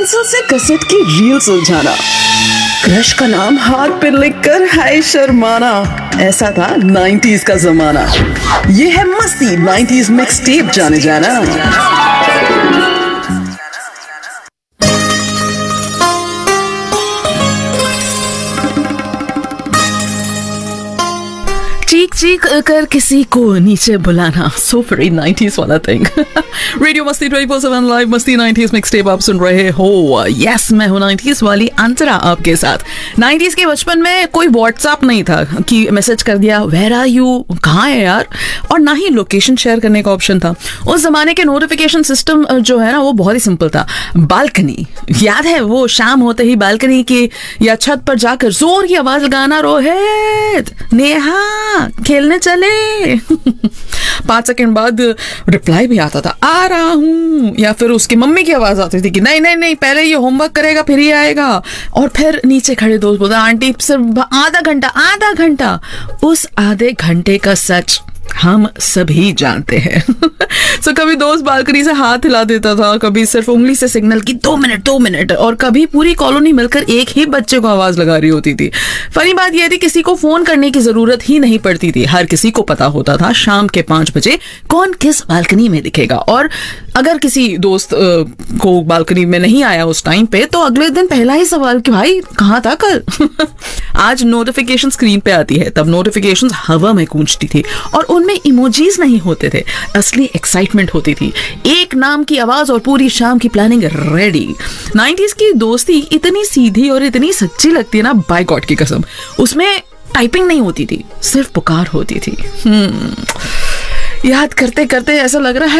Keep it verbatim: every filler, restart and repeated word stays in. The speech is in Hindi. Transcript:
पेंसिल से कैसेट की रील सुलझाना, क्रश का नाम हाथ पे लिखकर हाय शर्माना, ऐसा था नाइंटीज़ का जमाना। ये है मस्ती नाइंटीज़ मिक्स टेप जाने जाना। चीख चीख कर किसी को नीचे बुलाना, सो वेरी नाइंटीज़ वाला थिंग। रेडियो मस्ती ट्वेंटी फोर सेवन लाइव मस्ती नाइंटीज़ मिक्स टेप आप सुन रहे हो। यस, मैं हूँ नाइंटीज़ वाली अंतरा आपके साथ। नाइंटीज़ के बचपन में कोई व्हाट्सएप नहीं था कि मैसेज कर दिया वेयर आर यू, कहाँ है यार, और ना ही लोकेशन शेयर करने का ऑप्शन था। उस जमाने के नोटिफिकेशन सिस्टम जो है ना वो बहुत ही सिंपल था। बालकनी, याद है वो शाम होते ही बालकनी की या छत पर जाकर जोर की आवाज लगाना, रोहित, नेहा खेलने चले। पांच सेकंड बाद रिप्लाई भी आता था, आ रहा हूं, या फिर उसकी मम्मी की आवाज आती थी कि नहीं नहीं नहीं पहले ये होमवर्क करेगा फिर ही आएगा। और फिर नीचे खड़े दोस्त बोलते, आंटी सिर्फ आधा घंटा आधा घंटा। उस आधे घंटे का सच हम सभी जानते हैं। सो so, कभी दोस्त बालकनी से हाथ हिला देता था, कभी सिर्फ उंगली से सिग्नल की दो मिनट दो मिनट, और कभी पूरी कॉलोनी मिलकर एक ही बच्चे को आवाज लगा रही होती थी। फनी बात यह थी किसी को फोन करने की जरूरत ही नहीं पड़ती थी। हर किसी को पता होता था शाम के पांच बजे कौन किस बालकनी में दिखेगा, और अगर किसी दोस्त को बालकनी में नहीं आया उस टाइम पे तो अगले दिन पहला ही सवाल कि भाई कहाँ था कल। आज नोटिफिकेशन स्क्रीन पे आती है, तब नोटिफिकेशन हवा में गूंजती थी और उनमें इमोजीज नहीं होते थे। असली एक्साइटमेंट होती थी, एक नाम की आवाज और पूरी शाम की प्लानिंग रेडी। नाइंटीज़ की दोस्ती इतनी सीधी और इतनी सच्ची लगती है ना, बाय गॉड की कसम। उसमें टाइपिंग नहीं होती थी, सिर्फ पुकार होती थी। हम्म याद करते करते ऐसा लग रहा है